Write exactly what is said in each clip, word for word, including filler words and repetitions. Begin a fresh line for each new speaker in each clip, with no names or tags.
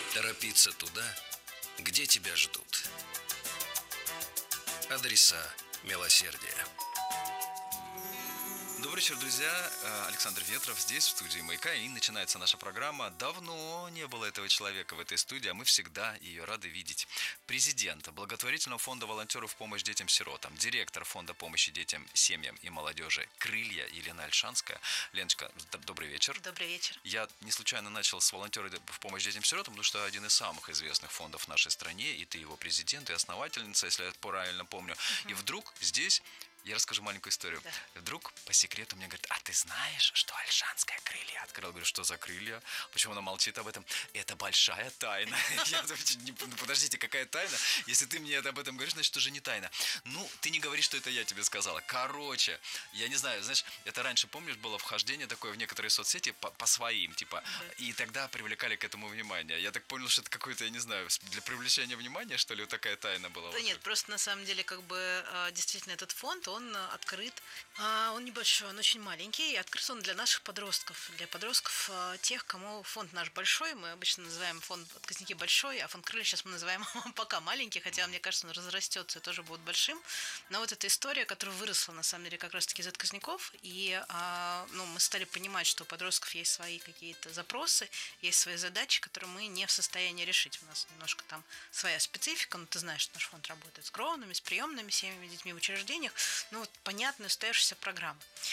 Торопиться туда, где тебя ждут. Адреса милосердия.
Добрый вечер, друзья. Александр Ветров здесь, в студии «Маяка», и начинается наша программа. Давно не было этого человека в этой студии, а мы всегда ее рады видеть. Президент благотворительного фонда волонтеров в помощь детям-сиротам, директор фонда помощи детям, семьям и молодежи «Крылья» Елена Ольшанская. Леночка, добрый вечер.
Добрый вечер.
Я не случайно начал с волонтеров в помощь детям-сиротам, потому что один из самых известных фондов в нашей стране, и ты его президент, и основательница, если я правильно помню. Uh-huh. И вдруг здесь... Я расскажу маленькую историю. Да. Вдруг по секрету мне говорят: а ты знаешь, что Ольшанская крылья открыла? Говорю: что за крылья? Почему она молчит об этом? Это большая тайна. Я думаю: подождите, какая тайна? Если ты мне об этом говоришь, значит, уже не тайна. Ну, ты не говоришь, что это я тебе сказала. Короче, я не знаю, знаешь, это раньше, помнишь, было вхождение такое в некоторые соцсети по, по своим, типа, и тогда привлекали к этому внимание. Я так понял, что это какое-то, я не знаю, для привлечения внимания, что ли, вот такая тайна была?
Да нет, просто на самом деле, как бы, действительно, этот фонд, он открыт, он небольшой, он очень маленький, и открыт он для наших подростков, для подростков тех, кому фонд наш большой, мы обычно называем фонд «Отказники» большой, а фонд «Крылья» сейчас мы называем пока маленький, хотя, мне кажется, он разрастется и тоже будет большим, но вот эта история, которая выросла, на самом деле, как раз-таки из отказников, и ну, мы стали понимать, что у подростков есть свои какие-то запросы, есть свои задачи, которые мы не в состоянии решить, у нас немножко там своя специфика, но ты знаешь, что наш фонд работает с кровными, с приемными семьями, детьми в учреждениях, ну, вот понятная, устоявшаяся программа.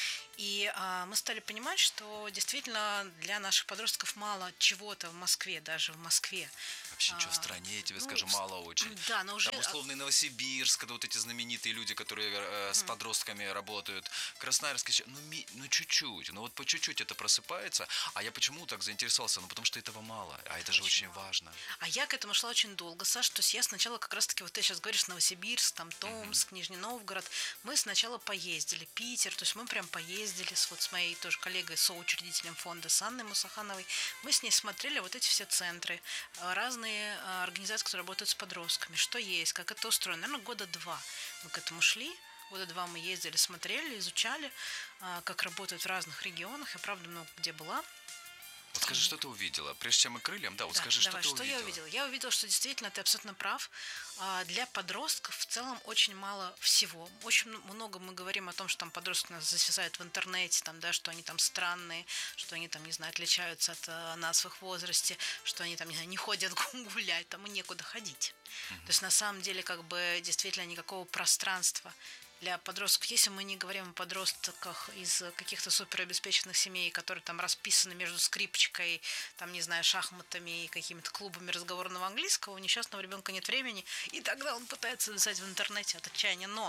И а, мы стали понимать, что действительно для наших подростков мало чего-то в Москве, даже в Москве.
Вообще, а, что в стране, я тебе ну, скажу, мало очень.
Да, но уже...
Там условный Новосибирск, когда вот эти знаменитые люди, которые э, с подростками работают. Красноярск, ну, ми, ну чуть-чуть, ну вот по чуть-чуть это просыпается. А я почему так заинтересовался? Ну, потому что этого мало, а это, это же очень мало. Важно.
А я к этому шла очень долго, Саш. То есть я сначала как раз-таки, вот ты сейчас говоришь, Новосибирск, там Томск, mm-hmm. Нижний Новгород. Мы сначала поездили, Питер, то есть мы прям поездили с, вот, с моей тоже коллегой, соучредителем фонда, с Анной Мусахановой. Мы с ней смотрели вот эти все центры, разные организации, которые работают с подростками, что есть, как это устроено. Наверное, года два мы к этому шли. Года два мы ездили, смотрели, изучали, как работают в разных регионах. Я, правда, много где была.
Вот скажи, что ты увидела? Прежде чем мы крыльям, да, вот
да,
скажи,
давай,
что ты
что
увидела?
я увидела? Я увидела, что действительно ты абсолютно прав. Для подростков в целом очень мало всего. Очень много мы говорим о том, что там подростки нас засвязают в интернете, там, да, что они там странные, что они там, не знаю, отличаются от нас в их возрасте, что они там, не знаю, не ходят гулять, там и некуда ходить. Mm-hmm. То есть на самом деле как бы действительно никакого пространства для подростков. Если мы не говорим о подростках из каких-то суперобеспеченных семей, которые там расписаны между скрипочкой, там, не знаю, шахматами и какими-то клубами разговорного английского, у несчастного ребенка нет времени, и тогда он пытается написать в интернете от отчаяния. Но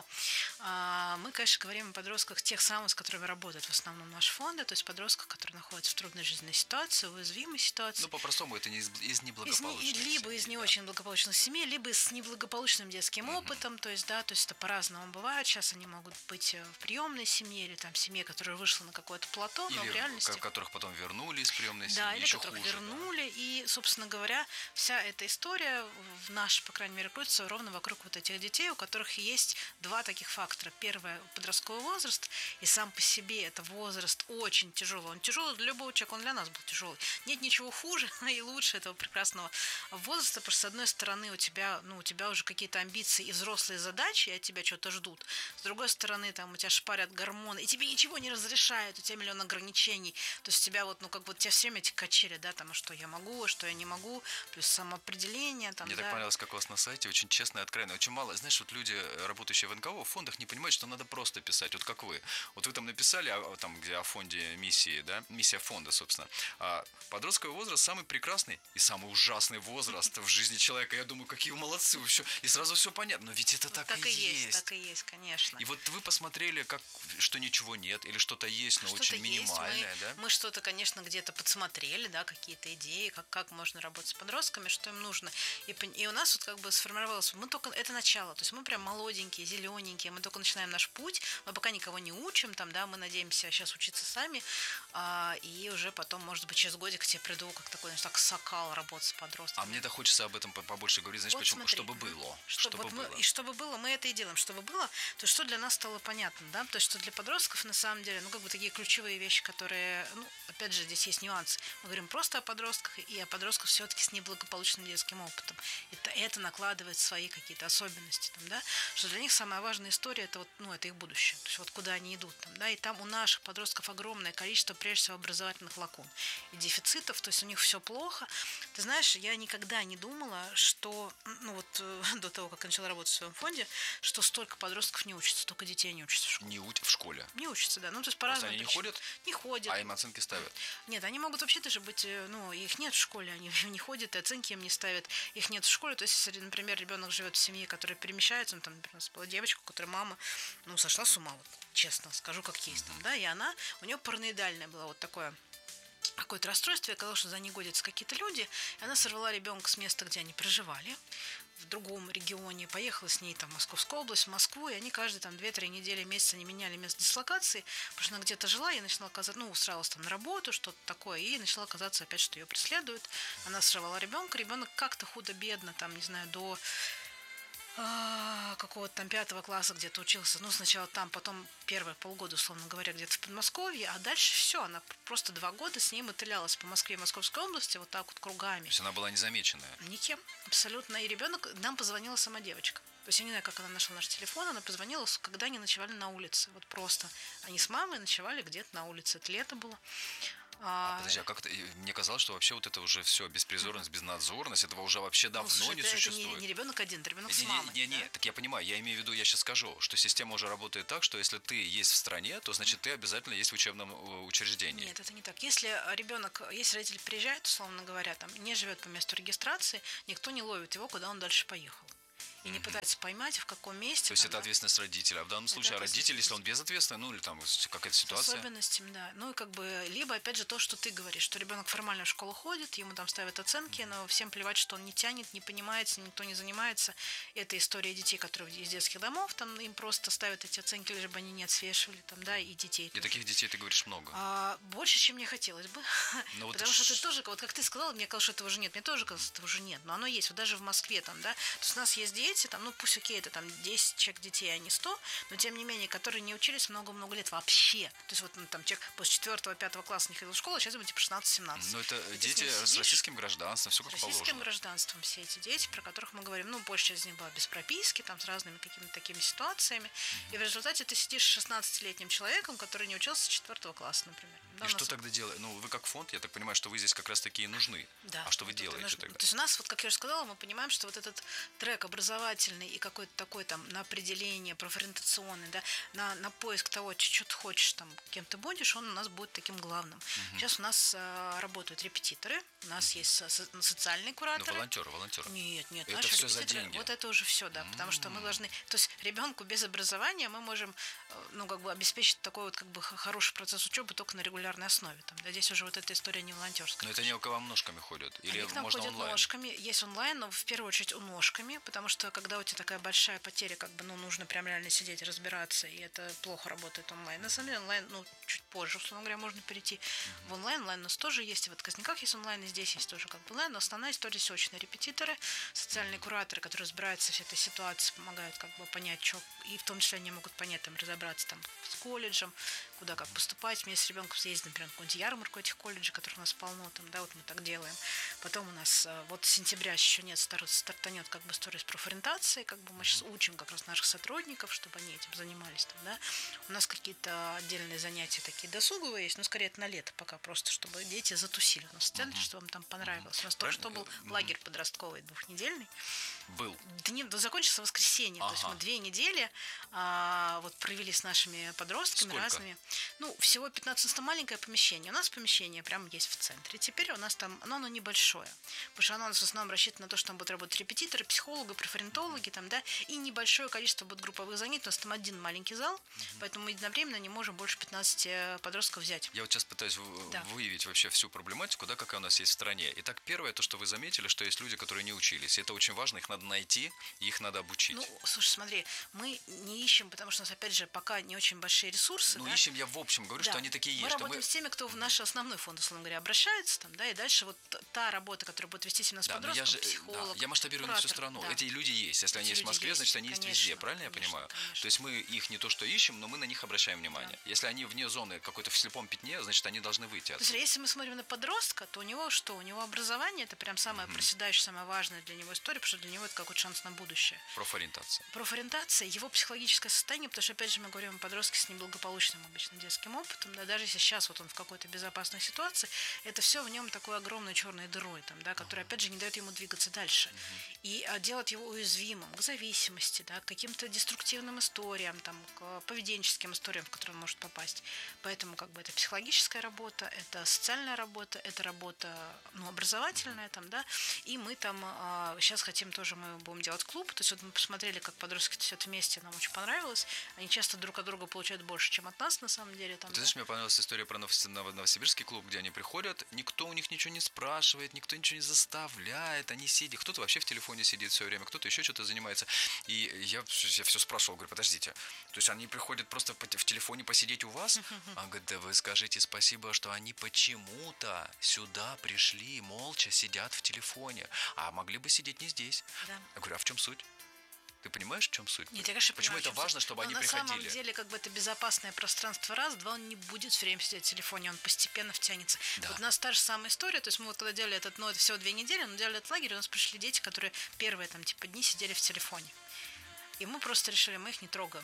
а, мы, конечно, говорим о подростках тех самых, с которыми работают в основном наши фонды, то есть подростках, которые находятся в трудной жизненной ситуации, в уязвимой ситуации.
Ну, по-простому, это не из, из неблагополучных
из, Либо
семей,
из не
да.
очень благополучных семей, либо с неблагополучным детским mm-hmm. опытом, то есть, да, то есть это по-разному бывает. Сейчас они могут быть в приемной семье или там семье, которая вышла на какое-то плато,
или
но в реальности...
которых потом вернули из приемной семьи,
да, или
еще
которых
хуже,
вернули,
да.
И, собственно говоря, вся эта история в нашей, по крайней мере, крутится ровно вокруг вот этих детей, у которых есть два таких фактора. Первое – подростковый возраст, и сам по себе это возраст очень тяжелый. Он тяжелый для любого человека, он для нас был тяжелый. Нет ничего хуже и лучше этого прекрасного возраста, потому что, с одной стороны, у тебя, ну, у тебя уже какие-то амбиции и взрослые задачи, и от тебя что-то ждут. С другой стороны, там у тебя шпарят гормоны, и тебе ничего не разрешают, у тебя миллион ограничений. То есть у тебя вот, ну, как бы, у тебя все время эти качели, да, там, что я могу, что я не могу, плюс самоопределение, там,
Мне
да.
так понравилось, как у вас на сайте, очень честно и откровенно. Очень мало, знаешь, вот люди, работающие в эн ка о, в фондах, не понимают, что надо просто писать, вот как вы. Вот вы там написали, там, где о фонде миссии, да, миссия фонда, собственно. А подростковый возраст самый прекрасный и самый ужасный возраст в жизни человека. Я думаю, какие вы молодцы, вы все, и сразу все понятно, но ведь это так,
так
и
есть.
есть.
Так и есть, конечно.
И вот вы посмотрели, как, что ничего нет, или что-то есть, но
что-то
очень
есть.
минимальное,
мы,
да?
Мы что-то, конечно, где-то подсмотрели, да, какие-то идеи, как, как можно работать с подростками, что им нужно. И, и у нас вот как бы сформировалось, мы только, это начало, то есть мы прям молоденькие, зелененькие, мы только начинаем наш путь, мы пока никого не учим, там, да, мы надеемся сейчас учиться сами, а, и уже потом, может быть, через годик к тебе приду, как такой, знаешь, так сокал работать с подростками.
А мне-то хочется об этом побольше говорить, знаешь,
вот
почему?
Смотри,
чтобы было.
Чтобы,
чтобы
вот
было.
Мы, и чтобы было, мы это и делаем, чтобы было, то есть что для нас стало понятно, да, то есть что для подростков на самом деле, ну, как бы такие ключевые вещи, которые, ну, опять же, здесь есть нюанс. Мы говорим просто о подростках и о подростках все-таки с неблагополучным детским опытом. Это, это накладывает свои какие-то особенности, там, да, что для них самая важная история, это вот, ну, это их будущее, то есть вот куда они идут, там, да, и там у наших подростков огромное количество, прежде всего, образовательных лакун и дефицитов, то есть у них все плохо. Ты знаешь, я никогда не думала, что, ну, вот до того, как я начала работать в своем фонде, что столько подростков не учатся, столько детей не учатся в школе.
Не уч- в школе.
Не учатся, да. Ну, то есть
Просто
по-разному.
они не ходят?
Не ходят.
А им оценки ставят?
Нет, они могут вообще даже быть, ну, их нет в школе, они не ходят, и оценки им не ставят, их нет в школе. То есть, если, например, ребенок живет в семье, которая перемещается, ну, там, например, у нас была девочка, у которой мама, ну, сошла с ума, вот, честно скажу, как есть, там, да, и она, у нее параноидальное было вот такое какое-то расстройство, я сказала, что за ней годятся какие-то люди, и она сорвала ребенка с места, где они проживали, в другом регионе, поехала с ней там, в Московскую область, в Москву, и они каждые там две-три недели, месяца не меняли место дислокации, потому что она где-то жила, и начала казаться, ну, устраивалась там на работу, что-то такое, и начала казаться опять, что ее преследуют. Она сорвала ребенка, ребенок как-то худо-бедно, там, не знаю, до какого-то там пятого класса где-то учился. Ну, сначала там, потом первые полгода, условно говоря, где-то в Подмосковье, а дальше все. Она просто два года с ней мотылялась по Москве и Московской области вот так вот кругами.
То есть она была незамеченная?
Никем, абсолютно. И ребенок, нам позвонила сама девочка. То есть я не знаю, как она нашла наш телефон, она позвонила, когда они ночевали на улице. Вот просто. Они с мамой ночевали где-то на улице. Это лето было.
А, подожди, а как это? Мне казалось, что вообще вот это уже все беспризорность, безнадзорность, этого уже вообще давно
ну, слушай,
не
это,
существует.
Это не, не ребенок один, это ребенок
не,
с мамой.
Не, не, не,
да?
Так я понимаю, я имею в виду, я сейчас скажу, что система уже работает так, что если ты есть в стране, то значит ты обязательно есть в учебном учреждении.
Нет, это не так. Если ребенок, если родитель приезжает, условно говоря, там не живет по месту регистрации, никто не ловит его, куда он дальше поехал. И не пытается поймать, в каком месте.
То есть
там,
это
да?
ответственность родителя. А в данном случае, а родитель, если он безответственный, ну или там какая-то ситуация.
С особенностями, да. Ну и как бы, либо опять же то, что ты говоришь, что ребенок формально в школу ходит, ему там ставят оценки, но всем плевать, что он не тянет, не понимает, никто не занимается. Это история детей, которые из детских домов, там им просто ставят эти оценки, лишь бы они не отсвечивали, там, да, и детей.
И таких детей ты говоришь много.
А, больше, чем мне хотелось бы.
Ну,
Потому
вот
что ты тоже, вот как ты сказала, мне казалось, что этого уже нет. Мне тоже казалось, что этого уже нет. Но оно есть. Вот даже в Москве там, да. То есть у нас есть дети, там, ну пусть окей, это там десять человек детей, а не сто, но тем не менее, которые не учились много-много лет вообще. То есть вот ну, там человек после четвёртого-пятого класса не ходил в школу, а сейчас ему типа шестнадцать-семнадцать.
Но это
И
дети
с,
с российским гражданством, все как
с
положено.
С российским гражданством все эти дети, про которых мы говорим, ну, большая часть из них была без прописки, там, с разными какими-то такими ситуациями. Mm-hmm. И в результате ты сидишь с шестнадцатилетним человеком, который не учился с четвертого класса, например. Да,
и что
нас...
тогда делать? Ну, вы как фонд, я так понимаю, что вы здесь как раз таки и нужны.
Да.
А что вы
вот
делаете
нужно...
тогда?
То есть у нас, вот как я уже сказала, мы понимаем, что вот этот трек образовательный и какой-то такой там на определение, профориентационный, да, на, на поиск того, что ты хочешь, там, кем ты будешь, он у нас будет таким главным. Угу. Сейчас у нас а, работают репетиторы, у нас есть со- со- социальные кураторы.
Ну, волонтеры, волонтеры.
Нет, нет,
это
наши
все за
репетиторы,
деньги.
вот это уже все, да, mm-hmm. потому что мы должны, то есть ребенку без образования мы можем, ну, как бы обеспечить такой вот как бы хороший процесс учебы только на регулярной основе. Там, да, здесь уже вот эта история не волонтерская.
Но это не у кого ножками ходят? Или
Они к нам
можно
ходят
онлайн?
ножками. Есть онлайн, но в первую очередь у ножками, потому что когда у тебя такая большая потеря, как бы, ну, нужно прям реально сидеть, разбираться, и это плохо работает онлайн. На самом деле онлайн, ну, чуть позже, условно говоря, можно перейти mm-hmm. в онлайн. Онлайн у нас тоже есть, и в отказниках есть онлайн, и здесь есть тоже как бы онлайн, но основная история все очные репетиторы, социальные кураторы, которые разбираются в всей этой ситуации, помогают как бы понять, что, и в том числе они могут понять, там, разобраться там с колледжем, куда как поступать. Вместе с ребенком съездить, например, на какую-нибудь ярмарку этих колледжей, которых у нас полно, там, да, вот мы так делаем. Потом у нас вот с сентября еще нет, стартанет как бы история с профориентацией, как бы мы сейчас учим как раз наших сотрудников, чтобы они этим занимались, там, да. У нас какие-то отдельные занятия такие досуговые есть, но скорее это на лето пока, просто чтобы дети затусили у нас в центре, чтобы вам там понравилось. У нас только что был лагерь подростковый двухнедельный.
Был?
Да нет, да, закончился в воскресенье. Ага. То есть мы две недели а, вот провели с нашими подростками.
Сколько?
Разными. Ну, всего пятнадцать, маленькое помещение. У нас помещение прямо есть в центре. Теперь у нас там, но оно небольшое. Потому что оно у нас в основном рассчитано на то, что там будут работать репетиторы, психологи, профориентологи, там, да, и небольшое количество будет групповых занятий. У нас там один маленький зал, угу. поэтому мы единовременно не можем больше пятнадцати подростков взять.
Я вот сейчас пытаюсь
да.
выявить вообще всю проблематику, да, какая у нас есть в стране. Итак, первое, то, что вы заметили, что есть люди, которые не учились. Это очень важно, их надо найти, их надо обучить.
Ну, слушай, смотри, мы не ищем, потому что у нас, опять же, пока не очень большие ресурсы.
Ну,
да?
ищем, я в общем говорю,
да.
что они такие
мы
есть.
Работаем
Мы
с теми, кто в наш основной фонд, условно говоря, обращается, там, да, и дальше вот та работа, которая будет вести себя с
Да, но
подростком,
я же, э,
психолог,
да, я масштабирую на всю
куратор,
страну.
да.
Эти люди есть. Если
Эти
они есть в
люди
Москве,
есть,
значит, они есть
конечно,
везде. Правильно я
конечно,
понимаю?
конечно.
То есть мы их не то что ищем, но мы на них обращаем внимание.
Да.
Если они вне зоны какой-то в слепом пятне, значит, они должны выйти
То
отсюда.
есть, если мы смотрим на подростка, то у него что? У него образование это прям самая проседающая, самая важная для него история, потому что для него это какой-то шанс на будущее.
Профориентация.
Профориентация, его психологическое состояние, потому что, опять же, мы говорим о подростке с неблагополучным обычно детским опытом, да, даже если сейчас вот он в какой-то безопасной ситуации, это все в нем такой огромной черной дырой, там, да, которая, опять же, не дает ему двигаться дальше. И а, делает его уязвимым к зависимости, да, к каким-то деструктивным историям, там, к поведенческим историям, в которые он может попасть. Поэтому как бы это психологическая работа, это социальная работа, это работа, ну, образовательная, там, да, и мы там а, сейчас хотим тоже, мы будем делать клуб, то есть вот мы посмотрели, как подростки сидят вместе, нам очень понравилось, они часто друг от друга получают больше, чем от нас, на самом деле. Там,
Ты
да.
знаешь, мне понравилась история про Новос- Ново- Новосибирский клуб, где они приходят, никто у них ничего не спрашивает, никто ничего не заставляет, они сидят, кто-то вообще в телефоне сидит все время, кто-то еще что-то занимается. И я, я все спрашивал, говорю, подождите, то есть они приходят просто в в телефоне посидеть у вас? А говорит, да вы скажите спасибо, что они почему-то сюда пришли, молча сидят в телефоне, а могли бы сидеть не здесь.
Да.
Я говорю, а в чем суть? Ты понимаешь, в чем суть?
Нет, я, конечно,
Почему
понимаю,
это
в чем
важно,
суть.
чтобы
Но
они
на
приходили?
самом деле, как бы это безопасное пространство раз, два, он не будет все время сидеть в телефоне, он постепенно втянется.
Да.
Вот у нас та же самая история, то есть мы вот когда делали этот, ну, это всего две недели, но делали этот лагерь, у нас пришли дети, которые первые там типа дни сидели в телефоне. И мы просто решили, мы их не трогаем.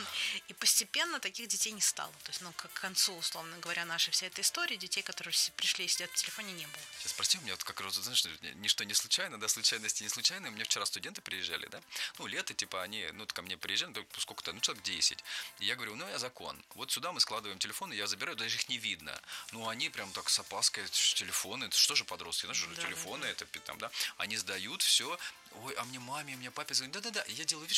И постепенно таких детей не стало. То есть, ну, к концу, условно говоря, нашей всей этой истории, детей, которые пришли и сидят в телефоне, не было.
Сейчас, прости, у меня вот как раз, знаешь, ничто не случайно, да, случайности не случайные. Мне вчера студенты приезжали, да, ну, лето, типа, они, ну, ко мне приезжали, ну, сколько-то, ну, человек десять. И я говорю, ну, я закон. Вот сюда мы складываем телефоны, я забираю, даже их не видно. Ну, они прям так с опаской, телефоны, это что же подростки, знаешь,
Да,
телефоны,
да, да.
это там, да, они сдают все. Ой, а мне маме, мне папе звонят, да-да-да, и я делаю вид,